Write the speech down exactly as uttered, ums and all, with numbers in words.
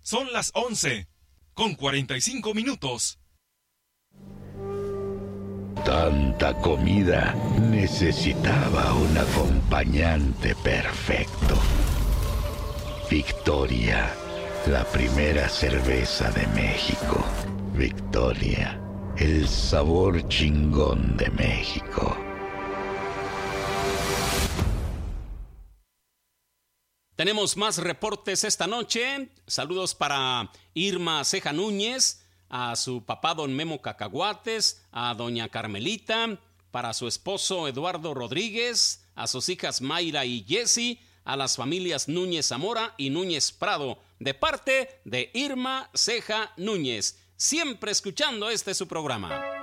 Son las once, con cuarenta y cinco minutos. Tanta comida necesitaba un acompañante perfecto. Victoria, la primera cerveza de México. Victoria, el sabor chingón de México. Tenemos más reportes esta noche. Saludos para Irma Ceja Núñez, a su papá don Memo Cacahuates, a doña Carmelita, para su esposo Eduardo Rodríguez, a sus hijas Mayra y Jessie, a las familias Núñez Zamora y Núñez Prado, de parte de Irma Ceja Núñez. Siempre escuchando este su programa.